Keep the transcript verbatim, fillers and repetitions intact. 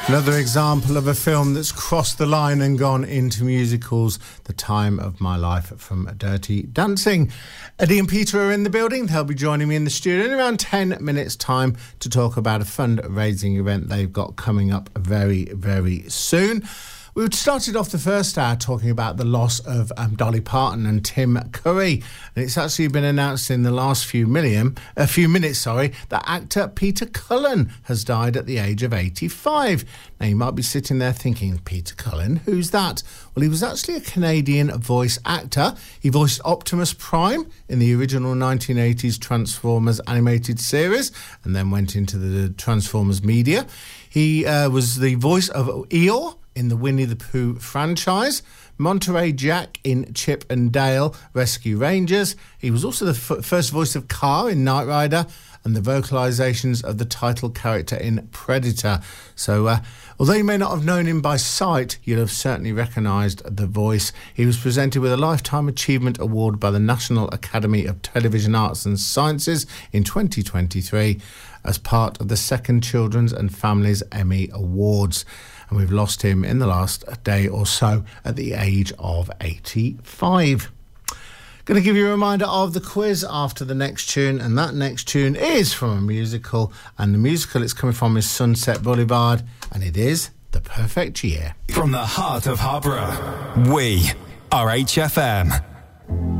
Another example of a film that's crossed the line and gone into musicals, The Time of My Life from Dirty Dancing. Eddie and Peter are in the building. They'll be joining me in the studio in around ten minutes' time to talk about a fundraising event they've got coming up very, very soon. We started off the first hour talking about the loss of um, Dolly Parton and Tim Curry, and it's actually been announced in the last few million, a few minutes, sorry, that actor Peter Cullen has died at the age of eighty-five. Now you might be sitting there thinking, Peter Cullen, who's that? Well, he was actually a Canadian voice actor. He voiced Optimus Prime in the original nineteen eighties Transformers animated series, and then went into the Transformers media. He uh, was the voice of Eeyore in the Winnie the Pooh franchise, Monterey Jack in Chip and Dale Rescue Rangers. He was also the f- first voice of Car in Knight Rider and the vocalisations of the title character in Predator. So uh, although you may not have known him by sight, you'll have certainly recognised the voice. He was presented with a Lifetime Achievement Award by the National Academy of Television Arts and Sciences in twenty twenty-three as part of the second Children's and Families Emmy Awards. And we've lost him in the last day or so at the age of eighty-five. Going to give you a reminder of the quiz after the next tune, and that next tune is from a musical, and the musical it's coming from is Sunset Boulevard, and it is The Perfect Year. From the heart of Harborough, we are H F M.